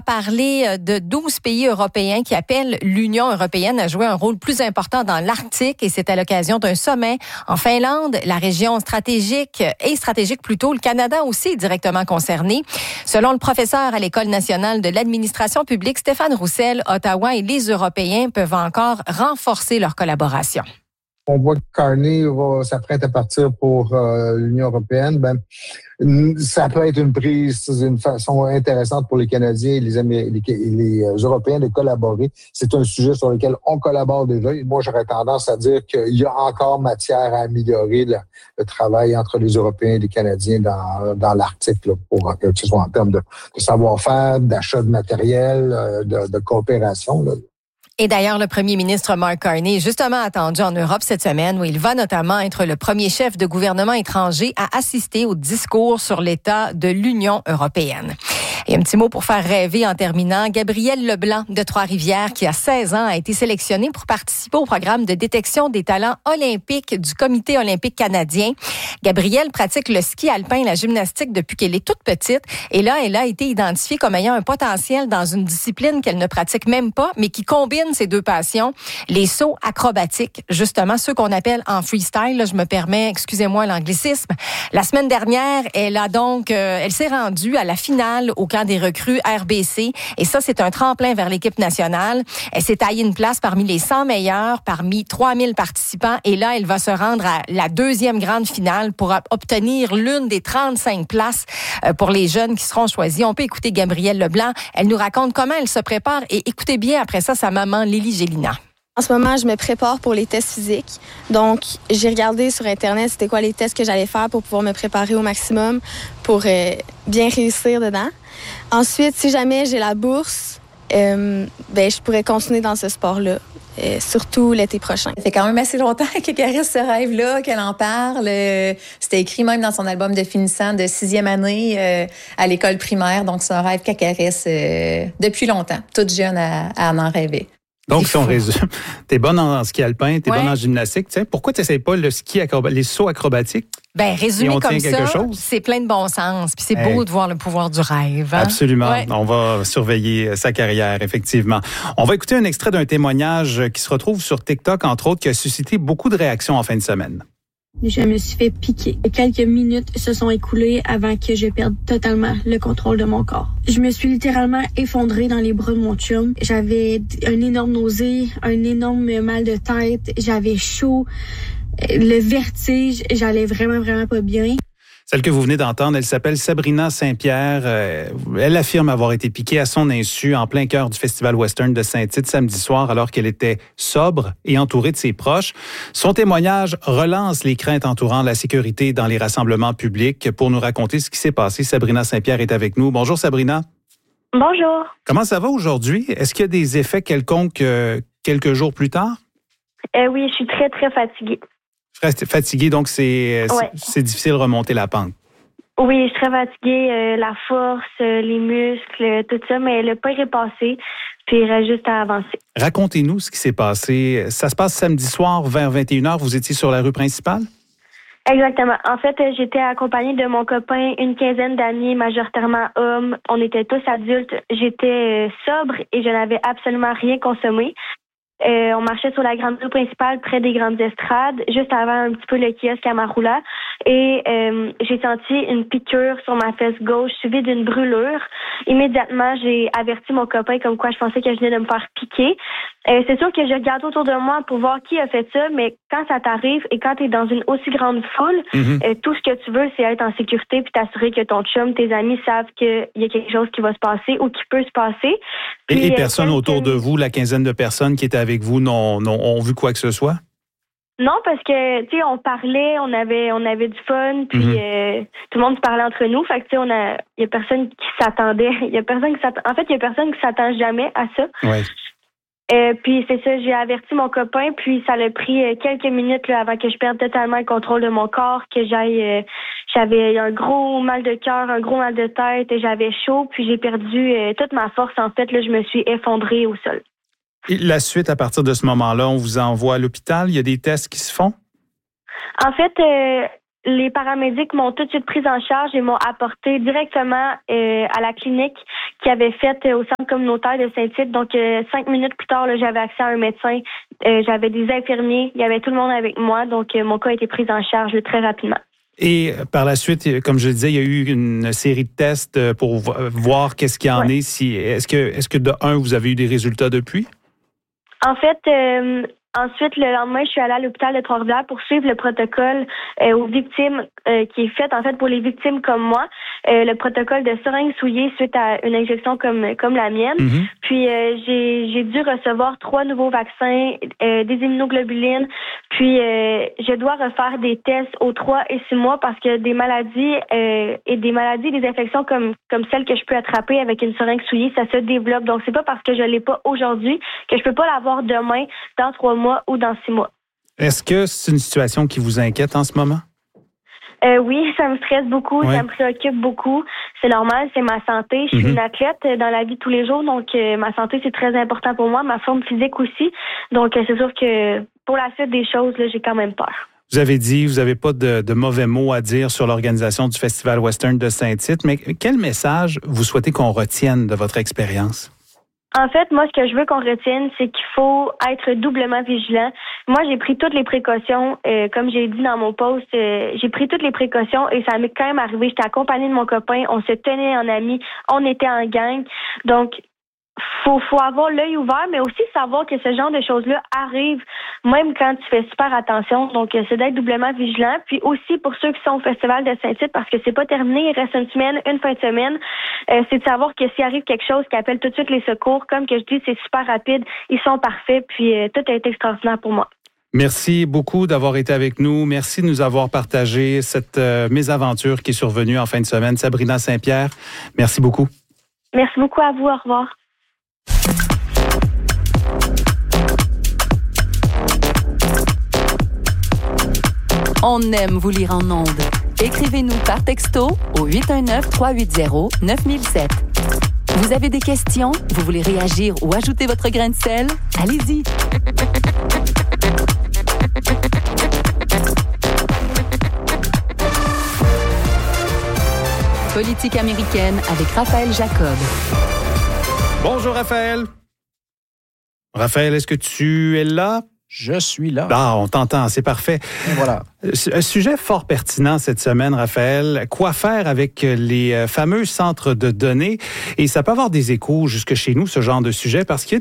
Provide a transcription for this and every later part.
parler de 12 pays européens qui appellent l'Union européenne à jouer un rôle plus important dans l'Arctique et c'est à l'occasion d'un sommet en Finlande, la région stratégique plutôt, le Canada aussi est directement concerné. Selon le professeur à l'École nationale de l'administration publique, Stéphane Roussel, Ottawa et les Européens peuvent encore renforcer leur collaboration. On voit que Carney s'apprête à partir pour l'Union européenne. Ça peut être une prise d'une façon intéressante pour les Canadiens et les Européens de collaborer. C'est un sujet sur lequel on collabore déjà. Et moi, j'aurais tendance à dire qu'il y a encore matière à améliorer le travail entre les Européens et les Canadiens dans l'Arctique, là, pour que ce soit en termes de savoir-faire, d'achat de matériel, de coopération, là. Et d'ailleurs, le premier ministre Mark Carney est justement attendu en Europe cette semaine où il va notamment être le premier chef de gouvernement étranger à assister au discours sur l'état de l'Union européenne. Et un petit mot pour faire rêver en terminant. Gabriel Leblanc de Trois-Rivières, qui a 16 ans, a été sélectionné pour participer au programme de détection des talents olympiques du Comité olympique canadien. Gabrielle pratique le ski alpin et la gymnastique depuis qu'elle est toute petite. Et là, elle a été identifiée comme ayant un potentiel dans une discipline qu'elle ne pratique même pas, mais qui combine ces deux passions, les sauts acrobatiques, justement, ceux qu'on appelle en freestyle. Là, je me permets, excusez-moi l'anglicisme. La semaine dernière, elle s'est rendue à la finale au camp des recrues RBC. Et ça, c'est un tremplin vers l'équipe nationale. Elle s'est taillée une place parmi les 100 meilleurs, parmi 3000 participants. Et là, elle va se rendre à la deuxième grande finale pour obtenir l'une des 35 places pour les jeunes qui seront choisis. On peut écouter Gabrielle Leblanc. Elle nous raconte comment elle se prépare et écoutez bien après ça sa maman Lily Gélina. En ce moment, je me prépare pour les tests physiques. Donc, j'ai regardé sur Internet c'était quoi les tests que j'allais faire pour pouvoir me préparer au maximum pour bien réussir dedans. Ensuite, si jamais j'ai la bourse, je pourrais continuer dans ce sport-là. Surtout l'été prochain. Ça fait quand même assez longtemps qu'elle caresse ce rêve-là, qu'elle en parle. C'était écrit même dans son album de finissant de 6e année à l'école primaire. Donc, c'est un rêve qu'elle caresse depuis longtemps. Toute jeune à en rêver. Donc, si on résume, t'es bonne en ski alpin, t'es bonne en gymnastique. Tu sais, pourquoi t'essayes pas le ski les sauts acrobatiques? Résumé comme ça, c'est plein de bon sens. Puis c'est beau de voir le pouvoir du rêve. Hein? Absolument. Ouais. On va surveiller sa carrière, effectivement. On va écouter un extrait d'un témoignage qui se retrouve sur TikTok, entre autres, qui a suscité beaucoup de réactions en fin de semaine. Je me suis fait piquer. Quelques minutes se sont écoulées avant que je perde totalement le contrôle de mon corps. Je me suis littéralement effondrée dans les bras de mon chum. J'avais un énorme nausée, un énorme mal de tête, j'avais chaud, le vertige, j'allais vraiment, vraiment pas bien. Celle que vous venez d'entendre, elle s'appelle Sabrina Saint-Pierre. Elle affirme avoir été piquée à son insu en plein cœur du Festival Western de Saint-Tite samedi soir alors qu'elle était sobre et entourée de ses proches. Son témoignage relance les craintes entourant la sécurité dans les rassemblements publics. Pour nous raconter ce qui s'est passé, Sabrina Saint-Pierre est avec nous. Bonjour Sabrina. Bonjour. Comment ça va aujourd'hui? Est-ce qu'il y a des effets quelconques quelques jours plus tard? Oui, je suis très, très fatiguée. Fatiguée, donc c'est difficile de remonter la pente. Oui, je suis très fatiguée. La force, les muscles, tout ça, mais le pire est passé, puis il reste juste à avancer. Racontez-nous ce qui s'est passé. Ça se passe samedi soir vers 21h. Vous étiez sur la rue principale? Exactement. En fait, j'étais accompagnée de mon copain, une quinzaine d'amis, majoritairement hommes. On était tous adultes. J'étais sobre et je n'avais absolument rien consommé. On marchait sur la grande rue principale, près des grandes estrades, juste avant un petit peu le kiosque à Maroula. Et j'ai senti une piqûre sur ma fesse gauche, suivie d'une brûlure. Immédiatement, j'ai averti mon copain comme quoi je pensais que je venais de me faire piquer. C'est sûr que je regarde autour de moi pour voir qui a fait ça, mais quand ça t'arrive et quand tu es dans une aussi grande foule, tout ce que tu veux, c'est être en sécurité puis t'assurer que ton chum, tes amis savent qu'il y a quelque chose qui va se passer ou qui peut se passer. Puis, et les personnes autour de vous, la quinzaine de personnes qui étaient avec vous, ont vu quoi que ce soit? Non, parce que, tu sais, on parlait, on avait du fun, puis tout le monde se parlait entre nous. Fait que, tu sais, il y a personne qui s'attendait. En fait, il y a personne qui s'attend jamais à ça. Ouais. Puis c'est ça, j'ai averti mon copain, puis ça l'a pris quelques minutes là, avant que je perde totalement le contrôle de mon corps, que j'avais un gros mal de cœur, un gros mal de tête, et j'avais chaud, puis j'ai perdu toute ma force. En fait, là, je me suis effondrée au sol. Et la suite, à partir de ce moment-là, on vous envoie à l'hôpital? Il y a des tests qui se font? En fait, les paramédics m'ont tout de suite prise en charge et m'ont apporté directement à la clinique qui avait faite au centre centre communautaire de Saint-Tite. Donc, 5 minutes plus tard, là, j'avais accès à un médecin. J'avais des infirmiers. Il y avait tout le monde avec moi. Donc, mon cas a été pris en charge très rapidement. Et par la suite, comme je le disais, il y a eu une série de tests pour voir qu'est-ce qu'il y en est. Est-ce que de un, vous avez eu des résultats depuis? En fait, ensuite, le lendemain, je suis allée à l'hôpital de Trois-Rivières pour suivre le protocole aux victimes qui est fait, en fait, pour les victimes comme moi. Le protocole de seringue souillée suite à une injection comme la mienne. Mm-hmm. Puis, j'ai dû recevoir 3 nouveaux vaccins, des immunoglobulines. Puis, je dois refaire des tests aux 3 et 6 mois parce que des maladies des infections comme celles que je peux attraper avec une seringue souillée, ça se développe. Donc, c'est pas parce que je l'ai pas aujourd'hui que je peux pas l'avoir demain, dans 3 mois ou dans 6 mois. Est-ce que c'est une situation qui vous inquiète en ce moment? Oui, ça me stresse beaucoup, ça me préoccupe beaucoup. C'est normal, c'est ma santé. Je suis une athlète dans la vie de tous les jours, donc ma santé, c'est très important pour moi, ma forme physique aussi. Donc, c'est sûr que pour la suite des choses, là, j'ai quand même peur. Vous avez dit, vous n'avez pas de mauvais mots à dire sur l'organisation du Festival Western de Saint-Tite, mais quel message vous souhaitez qu'on retienne de votre expérience? En fait, moi, ce que je veux qu'on retienne, c'est qu'il faut être doublement vigilant. Moi, j'ai pris toutes les précautions. Comme j'ai dit dans mon post, j'ai pris toutes les précautions et ça m'est quand même arrivé. J'étais accompagnée de mon copain. On se tenait en amis. On était en gang. Donc, faut avoir l'œil ouvert, mais aussi savoir que ce genre de choses-là arrivent même quand tu fais super attention. Donc, c'est d'être doublement vigilant. Puis aussi, pour ceux qui sont au Festival de Saint-Tite, parce que c'est pas terminé, il reste une semaine, une fin de semaine, c'est de savoir que s'il arrive quelque chose, qu'ils appellent tout de suite les secours. Comme que je dis, c'est super rapide. Ils sont parfaits. Puis, tout a été extraordinaire pour moi. Merci beaucoup d'avoir été avec nous. Merci de nous avoir partagé cette mésaventure qui est survenue en fin de semaine. Sabrina Saint-Pierre, merci beaucoup. Merci beaucoup à vous. Au revoir. On aime vous lire en ondes. Écrivez-nous par texto au 819-380-9007. Vous avez des questions? Vous voulez réagir ou ajouter votre grain de sel? Allez-y! Politique américaine avec Raphaël Jacob. Bonjour Raphaël. Raphaël, est-ce que tu es là? Je suis là. Ah, on t'entend, c'est parfait. Et voilà. Un sujet fort pertinent cette semaine, Raphaël. Quoi faire avec les fameux centres de données? Et ça peut avoir des échos jusque chez nous, ce genre de sujet, parce qu'il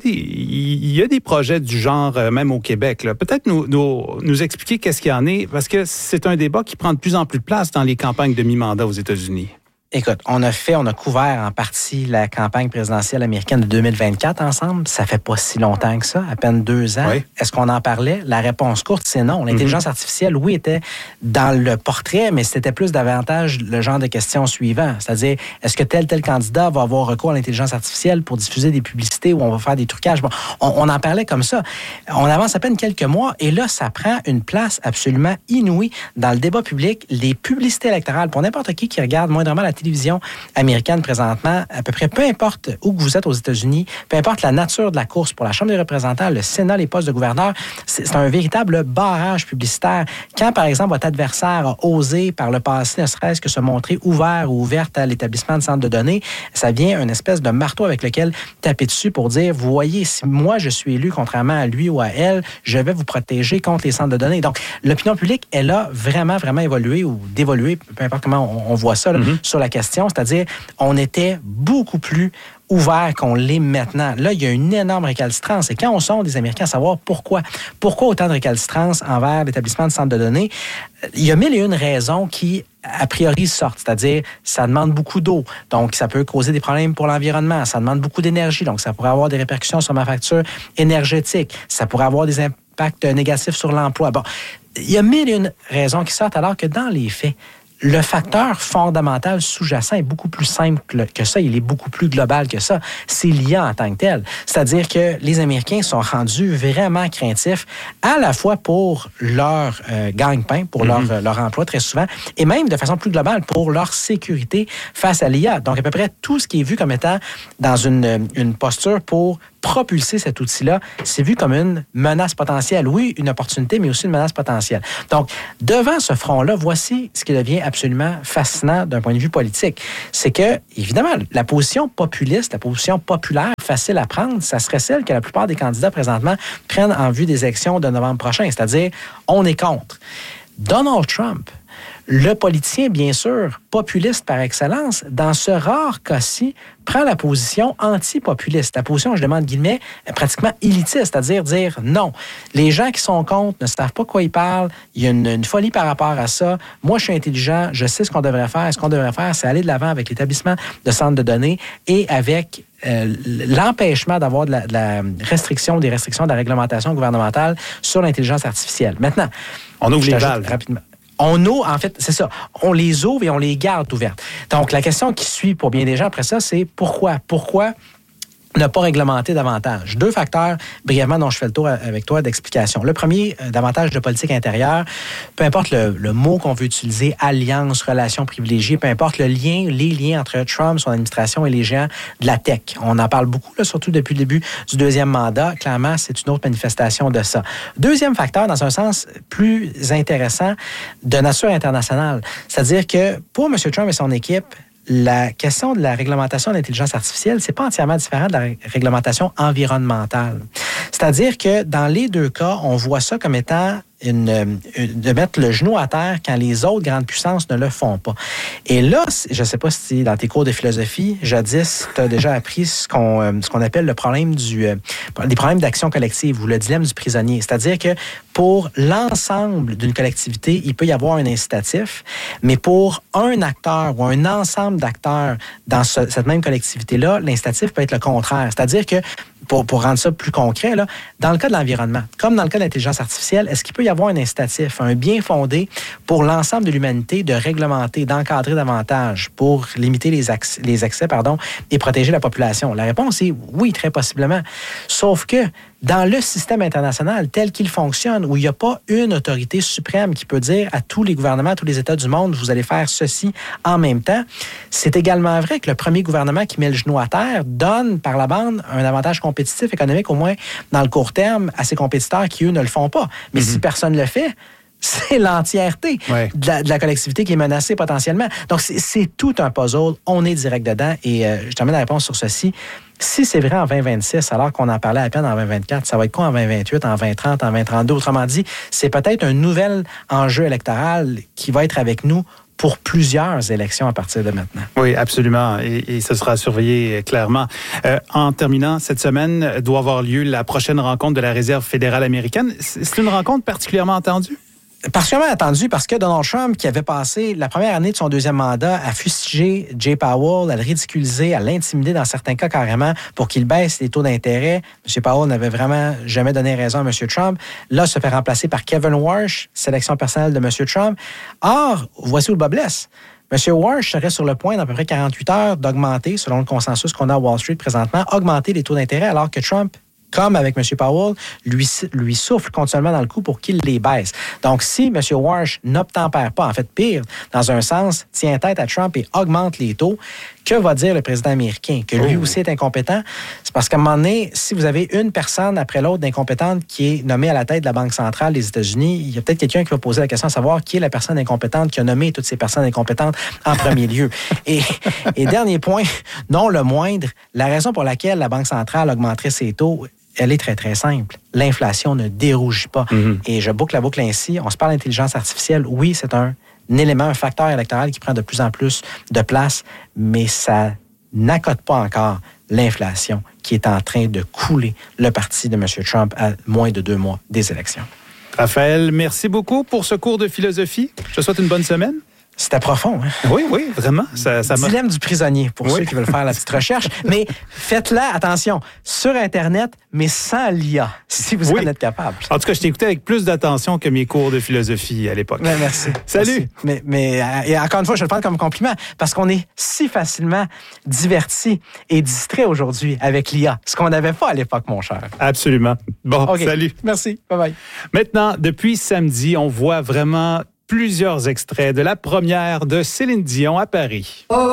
y a des projets du genre, même au Québec. Là. Peut-être nous expliquer qu'est-ce qu'il y en est, parce que c'est un débat qui prend de plus en plus de place dans les campagnes de mi-mandat aux États-Unis. Écoute, on a couvert en partie la campagne présidentielle américaine de 2024 ensemble. Ça fait pas si longtemps que ça, à peine 2 ans. Oui. Est-ce qu'on en parlait? La réponse courte, c'est non. L'intelligence artificielle, oui, était dans le portrait, mais c'était plus davantage le genre de questions suivant. C'est-à-dire, est-ce que tel candidat va avoir recours à l'intelligence artificielle pour diffuser des publicités où on va faire des trucages? Bon, on en parlait comme ça. On avance à peine quelques mois et là, ça prend une place absolument inouïe dans le débat public. Les publicités électorales, pour n'importe qui regarde moindrement la télévision américaine présentement, à peu près, peu importe où vous êtes aux États-Unis, peu importe la nature de la course pour la Chambre des représentants, le Sénat, les postes de gouverneur, c'est un véritable barrage publicitaire. Quand, par exemple, votre adversaire a osé par le passé, ne serait-ce que se montrer ouvert ou ouverte à l'établissement de centres de données, ça vient une espèce de marteau avec lequel taper dessus pour dire, vous voyez, si moi je suis élu contrairement à lui ou à elle, je vais vous protéger contre les centres de données. Donc, l'opinion publique, elle a vraiment, vraiment évolué ou dévolué, peu importe comment on voit ça, là, sur la question, c'est-à-dire on était beaucoup plus ouvert qu'on l'est maintenant. Là, il y a une énorme récalcitrance. Et quand on sonde des Américains à savoir pourquoi autant de récalcitrance envers l'établissement de centres de données, il y a 1001 raisons qui, a priori, sortent. C'est-à-dire, ça demande beaucoup d'eau. Donc, ça peut causer des problèmes pour l'environnement. Ça demande beaucoup d'énergie. Donc, ça pourrait avoir des répercussions sur ma facture énergétique. Ça pourrait avoir des impacts négatifs sur l'emploi. Bon, il y a 1001 raisons qui sortent alors que dans les faits, le facteur fondamental sous-jacent est beaucoup plus simple que ça. Il est beaucoup plus global que ça. C'est l'IA en tant que tel. C'est-à-dire que les Américains sont rendus vraiment craintifs à la fois pour leur gagne-pain, pour leur emploi très souvent, et même de façon plus globale pour leur sécurité face à l'IA. Donc, à peu près tout ce qui est vu comme étant dans une posture pour propulser cet outil-là, c'est vu comme une menace potentielle. Oui, une opportunité, mais aussi une menace potentielle. Donc, devant ce front-là, voici ce qui devient absolument fascinant d'un point de vue politique. C'est que, évidemment, la position populiste, la position populaire facile à prendre, ça serait celle que la plupart des candidats présentement prennent en vue des élections de novembre prochain, c'est-à-dire on est contre. Donald Trump, le politicien, bien sûr, populiste par excellence, dans ce rare cas-ci, prend la position anti-populiste. La position, je demande guillemets, pratiquement élitiste, c'est-à-dire dire non. Les gens qui sont contre ne savent pas quoi ils parlent. Il y a une folie par rapport à ça. Moi, je suis intelligent. Je sais ce qu'on devrait faire. Ce qu'on devrait faire, c'est aller de l'avant avec l'établissement de centres de données et avec l'empêchement d'avoir des restrictions de la réglementation gouvernementale sur l'intelligence artificielle. Maintenant, on ouvre les valves rapidement. On ouvre, en fait, c'est ça. On les ouvre et on les garde ouvertes. Donc, la question qui suit pour bien des gens après ça, c'est pourquoi? Pourquoi ne pas réglementer davantage? 2 facteurs, brièvement, dont je fais le tour avec toi d'explication. Le premier, davantage de politique intérieure. Peu importe le mot qu'on veut utiliser, alliance, relations privilégiées, peu importe les liens entre Trump, son administration et les géants de la tech. On en parle beaucoup, là, surtout depuis le début du 2e mandat. Clairement, c'est une autre manifestation de ça. Deuxième facteur, dans un sens plus intéressant, de nature internationale. C'est-à-dire que pour M. Trump et son équipe, la question de la réglementation de l'intelligence artificielle, c'est pas entièrement différent de la réglementation environnementale. C'est-à-dire que dans les 2 cas, on voit ça comme étant de mettre le genou à terre quand les autres grandes puissances ne le font pas. Et là, je ne sais pas si dans tes cours de philosophie, jadis, tu as déjà appris ce qu'on appelle le problème des problèmes d'action collective ou le dilemme du prisonnier. C'est-à-dire que pour l'ensemble d'une collectivité, il peut y avoir un incitatif, mais pour un acteur ou un ensemble d'acteurs dans cette même collectivité-là, l'incitatif peut être le contraire. C'est-à-dire que pour rendre ça plus concret, là, dans le cas de l'environnement, comme dans le cas de l'intelligence artificielle, est-ce qu'il peut y avoir un incitatif, un bien fondé pour l'ensemble de l'humanité de réglementer, d'encadrer davantage pour limiter les excès et protéger la population? La réponse est oui, très possiblement. Sauf que dans le système international tel qu'il fonctionne, où il n'y a pas une autorité suprême qui peut dire à tous les gouvernements, à tous les États du monde, vous allez faire ceci en même temps, c'est également vrai que le premier gouvernement qui met le genou à terre donne par la bande un avantage compétitif économique, au moins dans le court terme, à ses compétiteurs qui, eux, ne le font pas. Mais si personne ne le fait, c'est l'entièreté de la collectivité qui est menacée potentiellement. Donc, c'est tout un puzzle. On est direct dedans. Et je termine la réponse sur ceci. Si c'est vrai en 2026, alors qu'on en parlait à peine en 2024, ça va être quoi en 2028, en 2030, en 2032? Autrement dit, c'est peut-être un nouvel enjeu électoral qui va être avec nous pour plusieurs élections à partir de maintenant. Oui, absolument. Et ce sera surveillé clairement. En terminant, cette semaine doit avoir lieu la prochaine rencontre de la Réserve fédérale américaine. C'est une rencontre particulièrement attendue? Particulièrement attendu parce que Donald Trump, qui avait passé la première année de son 2e mandat à fustiger Jay Powell, à le ridiculiser, à l'intimider dans certains cas carrément pour qu'il baisse les taux d'intérêt. M. Powell n'avait vraiment jamais donné raison à M. Trump. Là, se fait remplacer par Kevin Warsh, sélection personnelle de M. Trump. Or, voici où le bas blesse. M. Warsh serait sur le point, dans à peu près 48 heures, d'augmenter, selon le consensus qu'on a à Wall Street présentement, augmenter les taux d'intérêt alors que Trump, comme avec M. Powell, lui souffle continuellement dans le cou pour qu'il les baisse. Donc, si M. Warsh n'obtempère pas, en fait pire, dans un sens, tient tête à Trump et augmente les taux, que va dire le président américain? Que lui aussi est incompétent? C'est parce qu'à un moment donné, si vous avez une personne après l'autre d'incompétente qui est nommée à la tête de la Banque centrale des États-Unis, il y a peut-être quelqu'un qui va poser la question à savoir qui est la personne incompétente qui a nommé toutes ces personnes incompétentes en premier lieu. Et dernier point, non le moindre, la raison pour laquelle la Banque centrale augmenterait ses taux, elle est très, très simple. L'inflation ne dérougit pas. Et je boucle la boucle ainsi. On se parle d'intelligence artificielle. Oui, c'est un élément, un facteur électoral qui prend de plus en plus de place, mais ça n'accote pas encore l'inflation qui est en train de couler le parti de M. Trump à moins de 2 mois des élections. Raphaël, merci beaucoup pour ce cours de philosophie. Je te souhaite une bonne semaine. C'était profond. Hein? Oui, vraiment. Ça dilemme du prisonnier, pour ceux qui veulent faire la petite recherche. Mais faites-la, attention, sur Internet, mais sans l'IA, si vous en êtes capable. En tout cas, je t'ai écouté avec plus d'attention que mes cours de philosophie à l'époque. Ben, merci. Salut! Merci. Mais et encore une fois, je le prends comme compliment, parce qu'on est si facilement divertis et distraits aujourd'hui avec l'IA, ce qu'on n'avait pas à l'époque, mon cher. Absolument. Bon, salut. Merci. Bye-bye. Maintenant, depuis samedi, on voit vraiment plusieurs extraits de la première de Céline Dion à Paris.